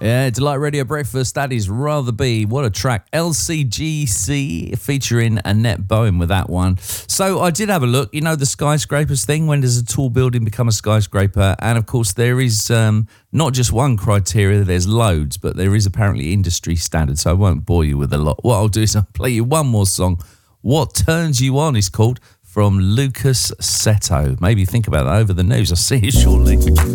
Yeah, Delight Radio Breakfast, that is Rather Be. What a track. LCGC featuring Annette Bowen with that one. So I did have a look, you know, the skyscrapers thing. When does a tall building become a skyscraper? And of course, there is not just one criteria, there's loads, but there is apparently industry standard. So I won't bore you with a lot. What I'll do is I'll play you one more song. What Turns You On is called, from Lucas Seto. Maybe think about that over the news. I'll see you shortly.